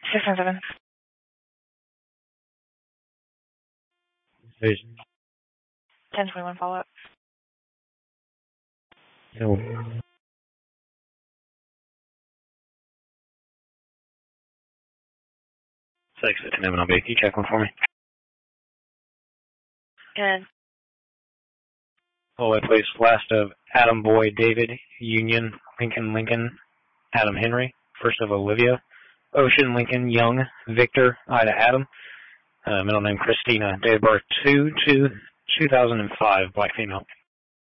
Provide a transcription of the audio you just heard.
697. Vision. 1021 follow-up. No. 659 on B. Can you check one for me? Good. Hallway, please. Last of Adam Boy, David, Union, Lincoln, Adam Henry. First of Olivia, Ocean, Lincoln, Young, Victor, Ida, Adam. Middle name Christina. Date of birth 2/2/2005. Black female.